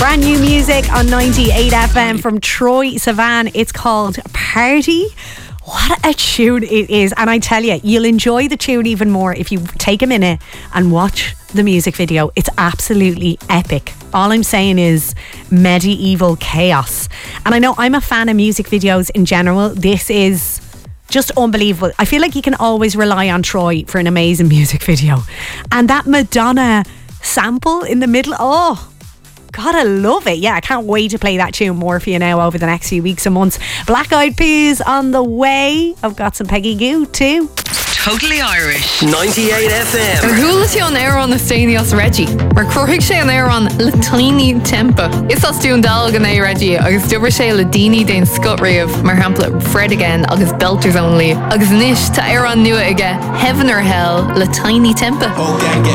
Brand new music on 98 FM from Troye Sivan. It's called Party. What a tune it is. And I tell you, you'll enjoy the tune even more if you take a minute and watch the music video. It's absolutely epic. All I'm saying is medieval chaos. And I know I'm a fan of music videos in general. This is just unbelievable. I feel like you can always rely on Troye for an amazing music video. And that Madonna sample in the middle, oh God, I love it. Yeah, I can't wait to play that tune more for you now over the next few weeks and months. Black Eyed Peas on the way. I've got some Peggy Gou too. Totally Irish. 98 FM. Rhúla sé an air an na Stanios Reggie. Mar cruigh sé an air an le tiny tempa. Is as dún dal gan é Reggie agus dubar sé le daoine den scut riamh mar hampla Fred again agus Belters only. Agus nish ta air an nua aige Heaven or Hell le tiny tempa. Oh gang get